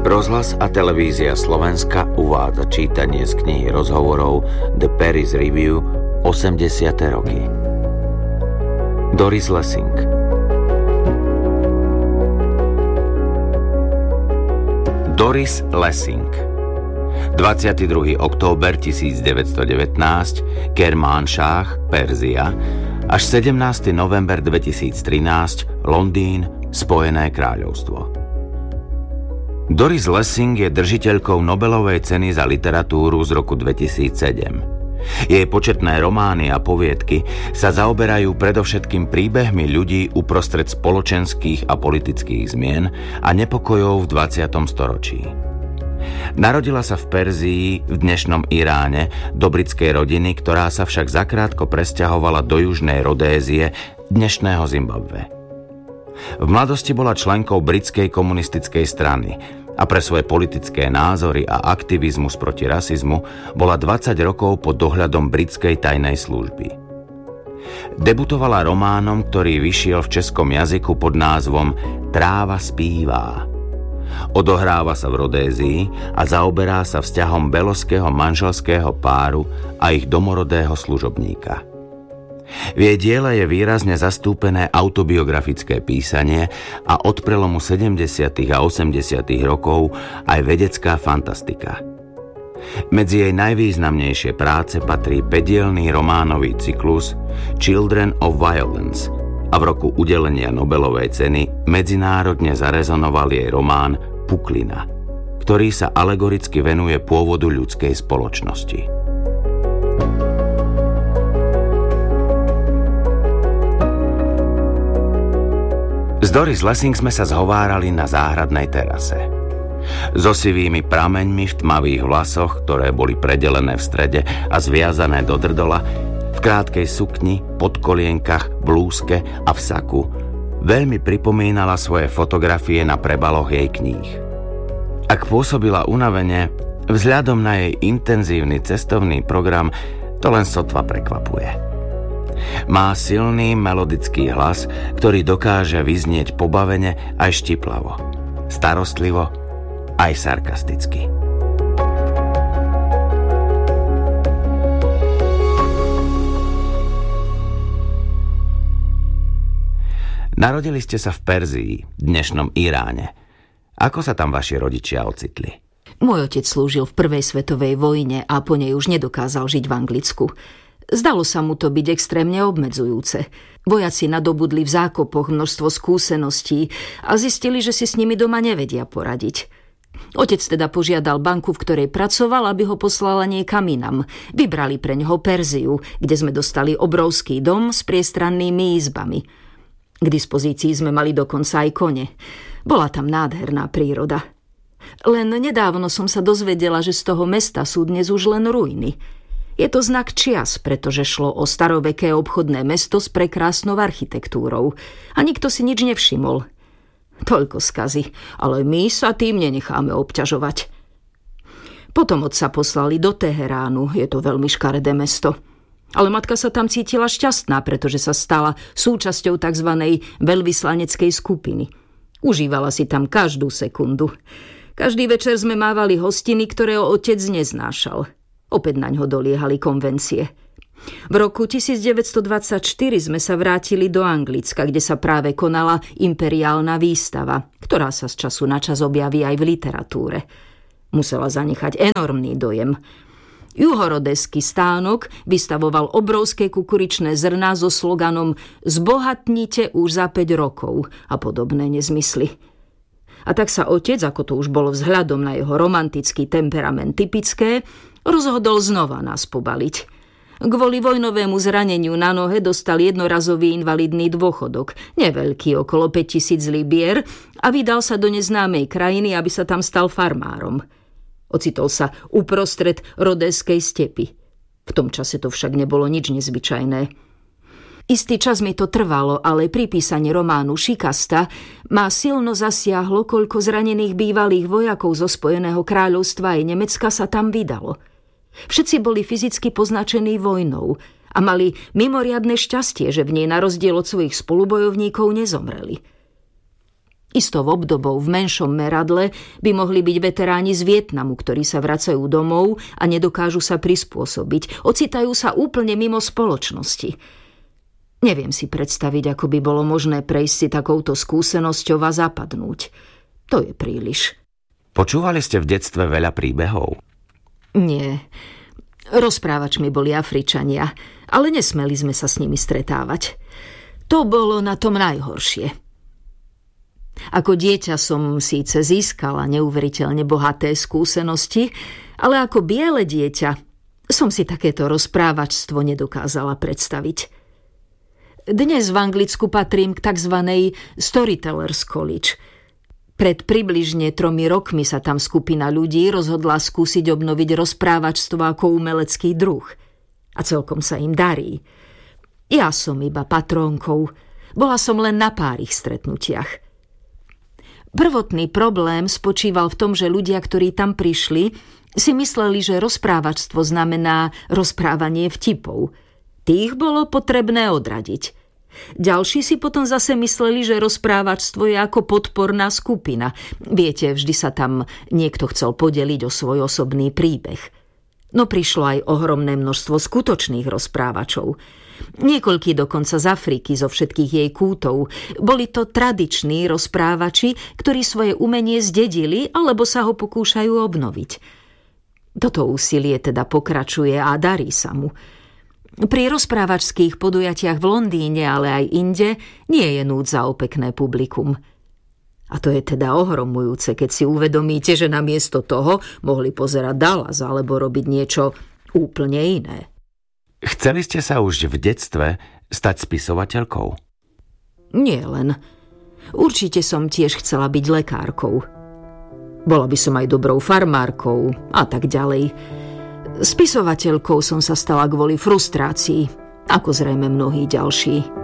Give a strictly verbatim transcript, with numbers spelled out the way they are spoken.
Rozhlas a televízia Slovenska uvádza čítanie z knihy rozhovorov The Paris Review osemdesiate roky. Doris Lessing. Doris Lessing. dvadsiateho druhého október tisícdeväťstodevätnásť, Kermánšáh, Perzia, až sedemnásteho november dvetisíctrinásť, Londýn, Spojené kráľovstvo. Doris Lessing je držiteľkou Nobelovej ceny za literatúru z roku dvetisícsedem. Jej početné romány a poviedky sa zaoberajú predovšetkým príbehmi ľudí uprostred spoločenských a politických zmien a nepokojov v dvadsiatom storočí. Narodila sa v Perzii, v dnešnom Iráne, do britskej rodiny, ktorá sa však zakrátko presťahovala do južnej Rodézie, dnešného Zimbabwe. V mladosti bola členkou britskej komunistickej strany a pre svoje politické názory a aktivizmus proti rasizmu bola dvadsať rokov pod dohľadom britskej tajnej služby. Debutovala románom, ktorý vyšiel v českom jazyku pod názvom Tráva spívá. Odohráva sa v Rodézii a zaoberá sa vzťahom beloského manželského páru a ich domorodého služobníka. V jej diele je výrazne zastúpené autobiografické písanie a od prelomu sedemdesiatych a osemdesiatych rokov aj vedecká fantastika. Medzi jej najvýznamnejšie práce patrí päťdielny románový cyklus Children of Violence a v roku udelenia Nobelovej ceny medzinárodne zarezonoval jej román Puklina, ktorý sa alegoricky venuje pôvodu ľudskej spoločnosti. S Doris Lessing sme sa zhovárali na záhradnej terase. So sivými prameňmi v tmavých vlasoch, ktoré boli predelené v strede a zviazané do drdola, v krátkej sukni, podkolienkach, blúzke a v saku, veľmi pripomínala svoje fotografie na prebaloch jej kníh. Ak pôsobila unavene, vzhľadom na jej intenzívny cestovný program, to len sotva prekvapuje. Má silný melodický hlas, ktorý dokáže vyznieť pobavene aj štiplavo, starostlivo aj sarkasticky. Narodili ste sa v Perzii, dnešnom Iráne. Ako sa tam vaši rodičia ocitli? Môj otec slúžil v prvej svetovej vojne a po nej už nedokázal žiť v Anglicku. Zdalo sa mu to byť extrémne obmedzujúce. Vojaci nadobudli v zákopoch množstvo skúseností a zistili, že si s nimi doma nevedia poradiť. Otec teda požiadal banku, v ktorej pracoval, aby ho poslala niekam inam. Vybrali pre neho Perziu, kde sme dostali obrovský dom s priestrannými izbami. K dispozícii sme mali dokonca aj kone. Bola tam nádherná príroda. Len nedávno som sa dozvedela, že z toho mesta sú dnes už len ruiny. Je to znak čias, pretože šlo o staroveké obchodné mesto s prekrásnou architektúrou. A nikto si nič nevšimol. Toľko skazy, ale my sa tým nenecháme obťažovať. Potom otca poslali do Teheránu, je to veľmi škaredé mesto. Ale matka sa tam cítila šťastná, pretože sa stala súčasťou tzv. Veľvyslaneckej skupiny. Užívala si tam každú sekundu. Každý večer sme mávali hostiny, ktoré otec neznášal. Opäť naňho doliehali konvencie. V roku devätnásťstodvadsaťštyri sme sa vrátili do Anglicka, kde sa práve konala imperiálna výstava, ktorá sa z času na čas objaví aj v literatúre. Musela zanechať enormný dojem. Juhorodeský stánok vystavoval obrovské kukuričné zrná so sloganom Zbohatnite už za päť rokov a podobné nezmysly. A tak sa otec, ako to už bolo vzhľadom na jeho romantický temperament typické, rozhodol znova nás pobaliť. Kvôli vojnovému zraneniu na nohe dostal jednorazový invalidný dôchodok, neveľký, okolo päťtisíc libier, a vydal sa do neznámej krajiny, aby sa tam stal farmárom. Ocitol sa uprostred rodéskej stepy. V tom čase to však nebolo nič nezvyčajné. Istý čas mi to trvalo, ale pri písaní románu Šikasta ma silno zasiahlo, koľko zranených bývalých vojakov zo Spojeného kráľovstva aj Nemecka sa tam vydalo. Všetci boli fyzicky poznačení vojnou a mali mimoriadne šťastie, že v nej na rozdiel od svojich spolubojovníkov nezomreli. Istou obdobou v menšom meradle by mohli byť veteráni z Vietnamu, ktorí sa vracajú domov a nedokážu sa prispôsobiť. Ocitajú sa úplne mimo spoločnosti. Neviem si predstaviť, ako by bolo možné prejsť si takouto skúsenosťou a zapadnúť. To je príliš. Počúvali ste v detstve veľa príbehov? Nie. Rozprávačmi boli Afričania, ale nesmeli sme sa s nimi stretávať. To bolo na tom najhoršie. Ako dieťa som síce získala neuveriteľne bohaté skúsenosti, ale ako biele dieťa som si takéto rozprávačstvo nedokázala predstaviť. Dnes v Anglicku patrím k takzvanej Storytellers College. Pred približne tromi rokmi sa tam skupina ľudí rozhodla skúsiť obnoviť rozprávačstvo ako umelecký druh. A celkom sa im darí. Ja som iba patrónkou. Bola som len na pár ich stretnutiach. Prvotný problém spočíval v tom, že ľudia, ktorí tam prišli, si mysleli, že rozprávačstvo znamená rozprávanie vtipov. Tých bolo potrebné odradiť. Ďalší si potom zase mysleli, že rozprávačstvo je ako podporná skupina. Viete, vždy sa tam niekto chcel podeliť o svoj osobný príbeh. No prišlo aj ohromné množstvo skutočných rozprávačov. Niekoľkí dokonca z Afriky, zo všetkých jej kútov. Boli to tradiční rozprávači, ktorí svoje umenie zdedili alebo sa ho pokúšajú obnoviť. Toto úsilie teda pokračuje a darí sa mu. Pri rozprávačských podujatiach v Londýne, ale aj inde, nie je núdza o pekné publikum. A to je teda ohromujúce, keď si uvedomíte, že namiesto toho mohli pozerať Dallas alebo robiť niečo úplne iné. Chceli ste sa už v detstve stať spisovateľkou? Nie len. Určite som tiež chcela byť lekárkou. Bola by som aj dobrou farmárkou a tak ďalej. Spisovateľkou som sa stala kvôli frustrácii, ako zrejme mnohí ďalší.